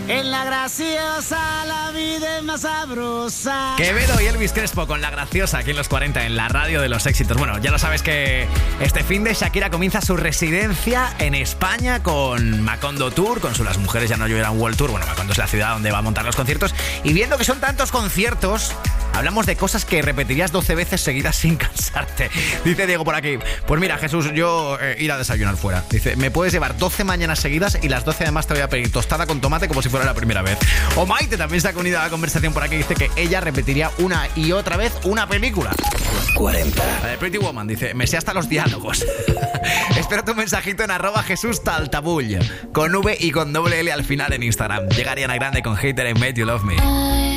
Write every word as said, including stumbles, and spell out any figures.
En la graciosa la vida es más sabrosa. Quevedo y Elvis Crespo con La Graciosa aquí en los cuarenta en la radio de los éxitos. Bueno, ya lo sabes que este fin de Shakira comienza su residencia en España con Macondo Tour, con su Las Mujeres Ya No Lloran World Tour. Bueno, Macondo es la ciudad donde va a montar los conciertos. Y viendo que son tantos conciertos, hablamos de cosas que repetirías doce veces seguidas sin cansarte. Dice Diego por aquí, pues mira, Jesús, yo eh, ir a desayunar fuera. Dice, me puedes llevar doce mañanas seguidas y las doce además te voy a pedir tostada con tomate como si fuera la primera vez. O Maite también se ha unido a la conversación por aquí. Dice que ella repetiría una y otra vez una película. cuarenta. La de Pretty Woman dice, me sé hasta los diálogos. Espero tu mensajito en arroba Jesús Taltabull, con V y con doble L al final en Instagram. Llega Ariana Grande con Hater and Made You Love Me.